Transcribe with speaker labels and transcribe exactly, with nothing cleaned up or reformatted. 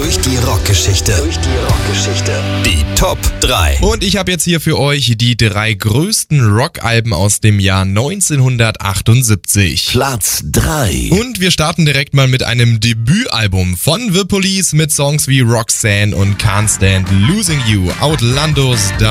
Speaker 1: durch die Rockgeschichte. Durch die Rockgeschichte. Die Top drei.
Speaker 2: Und ich habe jetzt hier für euch die drei größten Rockalben aus dem Jahr neunzehnhundertachtundsiebzig.
Speaker 1: Platz drei.
Speaker 2: Und wir starten direkt mal mit einem Debütalbum von The Police mit Songs wie Roxanne und Can't Stand Losing You, Outlandos